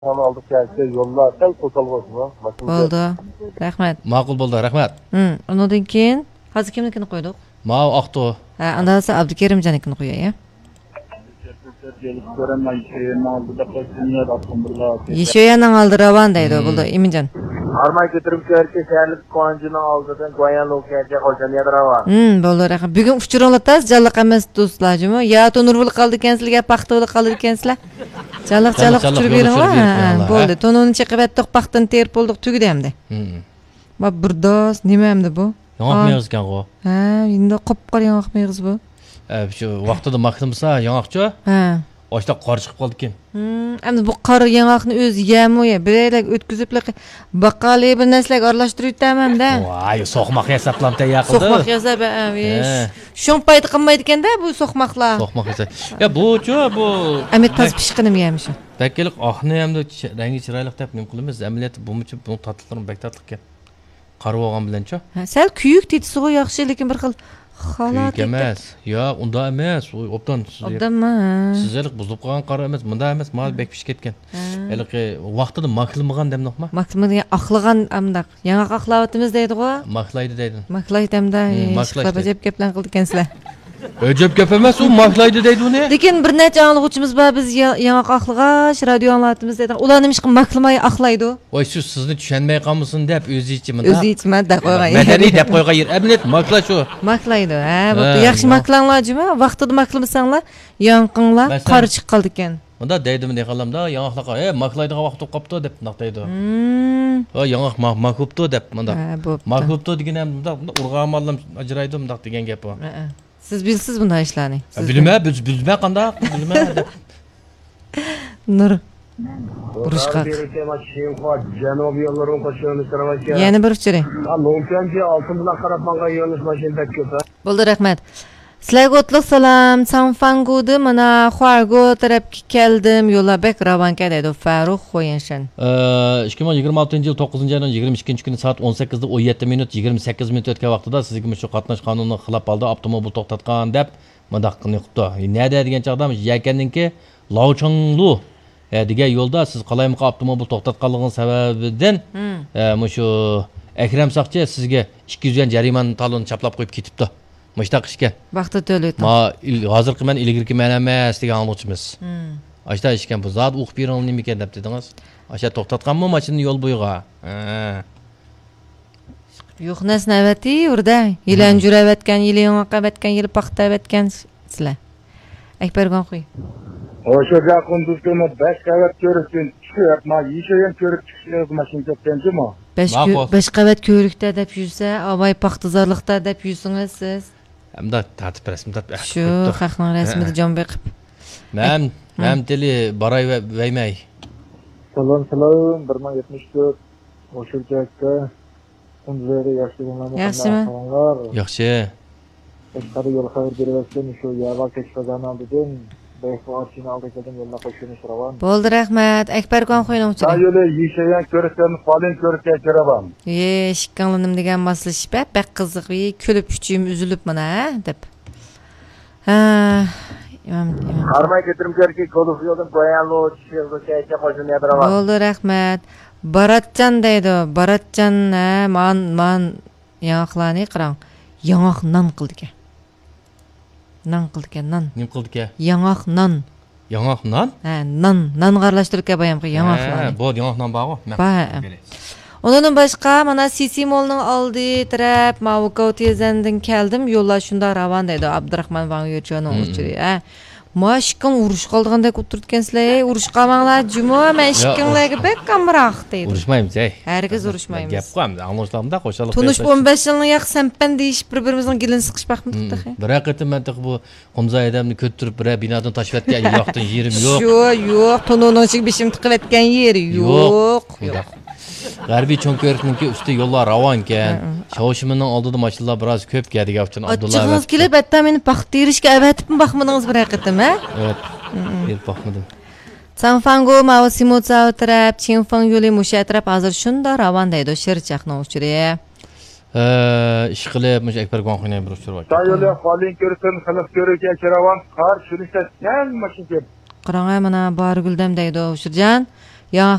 Onu aldık gelse yollar sel total olsun. Bo'ldi. Rahmat. Ma'qul bo'ldi, rahmat. Undan keyin hozir kimnikini qo'ydik? Ma'o Aqto. Ha, anda esa Abdukerimjonikini qo'yay. Yeshoyanın aldı ravan deydi bo'ldi, Eminjon. Armay götürüp görke şehirlik koncunun aldıdan Goyan Lokayacak hocam yadır ravan. Bo'ldi, rahmat. Bugun uçurulataz, jalliq emas do'stlarjimi? Ya tonurvul qoldi ekansizlar, paxtavul qoldi ekansizlar. Jalliq uçurib bering. Bo'ldi. Tonuni chiqib etdik, paxtani terib bo'ldik, tugidi hamda. Ma burdos, nima hamda bu? Yangoq meygiz ekan bu. Ha, endi qop-qora yangoq meygiz bu. Shu vaqtida maqtimsa yangoqchi? Ha. Oshda qor chiqib qoldi ekan. Endi bu qor yangoqni o'zi yemoya, biraylar o'tkaziblar, baqali bir narsalarga aralashtirib yutaman-da. Voy, so'qmoq yasablamda yaqildi. So'qmoq yasab, shun payti qilmaydi ekanda bu so'qmoqlar. So'qmoq yasab. Ya bu-chu, bu Amet taz pishqinimi yemish. Bakkilik oqni hamda rangi chiroyli deb nim qilamiz. Amaliyat bu-muchu bu tatliqlarni bak tatliq ekan. Qarib olgan bilan-chu. Sal kuyuk tetisiga yaxshi, lekin bir xil Xalat emas. Yo'q, unda emas. Obdan Obdanmi? Sizlik buzib qolgan qora emas, bunda emas, mal bek pishib ketgan. Haliqi vaqtida maqilmagan demnoqma? Maqilmagan, aqlagan amdaq. Yangi aqlavatimiz deydi-ku. Maqlaydi deydi. Maqlaydi hamda. Maqlaydi. Ajab gaplan qildi ekansizlar. Öcep gap emas, u maqlaydi deydi uni. Lekin bir necha anglag'uvchimiz bor, biz yangi aqlag'ash radio anglatimiz deydi. Ular nima ish qilib maqlamay aqlaydi? Voy, siz sizni tushunmay qolmasin deb o'zi-chi menda. O'zi-chi menda qo'ygan. Madaniy deb qo'ygan yer. Abinet maqlash u. Maqlaydi. Ha, bo'pti. Yaxshi maqlanglarjimi? Vaqtida maqlamasanglar, yanqinglar qari chiqib qoldi ekan. Bunda deydimi deyqalamda, yangoqlar, maqlaydigan vaqt qopti deb naqtaydi. O yangoq maqupti deb bunda. Maqupti degan ham bunda urg'amallam ajraydi bunda degan gap bu. Siz bilsiz bunday ishlarni. Bilmay qanday, bilmay deb. Nur. Urushqa. Janubiy yo'llarning qo'shilishini so'rayapman. Yana bir uchiring. Mumkinki oltin bilan qarabanga yo'lish mashinada ko'p. Bo'ldi, rahmat. Sizlarga o'tliq salom. Sanfanguda mana Xuargo tarafga keldim. Yo'llar bek ravanka deydi Farruh Xo'yanshan. 2026-yil 9-oyning 22-kuni soat 18:17 28 minut o'tgan vaqtida sizga shu qatnash qonunini xilop oldi, avtomobil to'xtatgan deb mundaq qilibdi. Nima degan chaqda yakanninki Lauchonglu degan yo'lda siz qalaymiq avtomobil to'xtatganliging sababidan shu Akram Saqchi sizga 200 yuan jarimani talon chaplab qo'yib ketibdi. Mushtaq ishga. Vaqti to'ladi. Ma hozirgi men ilgirki men emas degan anglag'uchimiz. Ashta ishkan bu zot o'qib beringlar nima ekan deb dedingiz. Asha to'xtatganmi mashinani yo'l bo'yiga? Yo'q nasnavati urda. Yilan juravatgan, yilan qavatgan, yil paxta avatgan sizlar. Akbargon qo'y. O'sha qunduzni 5 qavat ko'rishsin. Tushayapma, yeshagan ko'rib chiqishni mashina ketganmi? 5 qavat ko'rikda deb yursa, avay paxtazorlikda deb yursingiz siz. Hamda tartib rasmida. Shu xalqning rasmida jon beqib. Men tili baray vaymay. Salom 1074 o'sha joyda kunduzlari yaxshi bo'ladi. Yaxshimi? Yaxshi. Tashqari yo'l xabar berayotgan shu yava kechqurdan oldin Beyxo'chini oldidan yo'lga qo'shilish ravan. Bo'ldi, rahmat. Akbargon qo'ying o'chirib. Yo'li yeshagan ko'rishdan qolin ko'rishga kiraman. Shikkanlanim degan maslash bak qiziq, kulib kuchim uzilib mana deb. Qarmay ketirib kerki ko'lib yo'ldan qo'yanlo chiqishga qo'shilib yadiraman. Bo'ldi, rahmat. Baratjan deydi. Baratjan man yangoqlarni qarang. Yangoq non qildi ekan. Nan qildi ekan, nan. Nim qildi ekan? Yangoq non. Yangoq non? Ha, non aralashtirib qo'yam yangoqlarni. Bu yangoq non bormi? Ondan boshqa mana Sisi Molning oldi taraf Mavuko tezandan keldim. Yo'llar shunda ravan deydi Abdurahmon van Yo'choning uchiri. Mashqim urush qolgandek o'tirtgansizlar, urush qolmanglar, jumo, men shikinglarga bek kamroq deydi. Urushmaymiz, Hargiz urushmaymiz. Gap qo'yamiz, anglashlamda qo'shaloq. Tunish 15 yilning yaq sampan deyish bir-birimizning gilini siqishmoqmi tutdi. Biroq etim men bu Qumza odamni ko'tirib bir binodan tashib etgan yoqdan yerim yo'q. Yo'q, tununing ichiga beshim tiqib etgan yeri yo'q. G'arbiy cho'nko'rikningki usti yo'llar ravon ekan. Shoshimining oldida mashinalar biroz ko'p keldigan uchun Abdulla. Ochig'ingiz kelib, hatta meni paxta terishga avatib baxmadingiz bir haqiqatmi? Evet. Berib baxmadim. Sanfango Mavsimotsa taraf, Chinfang yo'li musha taraf hozir shunda ravon deydi Shirchaqning uchiri. Ish qilib, mush Akbargon qo'ynay bir uchir bor. Yo'li qolin ko'rsin, xilif ko'rikka kiravan, qar shunishda sen mashina. Qarang mana Borguldam deydi Shirjan. Яңа